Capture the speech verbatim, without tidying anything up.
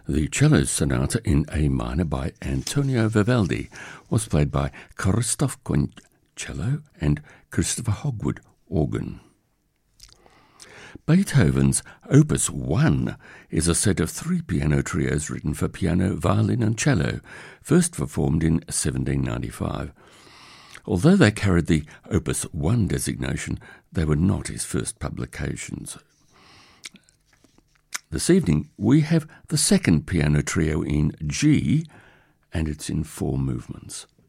The Cello Sonata in A minor by Antonio Vivaldi was played by Christoph Quinn cello and Christopher Hogwood organ. Beethoven's Opus one is a set of three piano trios written for piano, violin and cello, first performed in seventeen ninety-five. Although they carried the Opus one designation, they were not his first publications. This evening we have the second piano trio in G, and it's in four movements.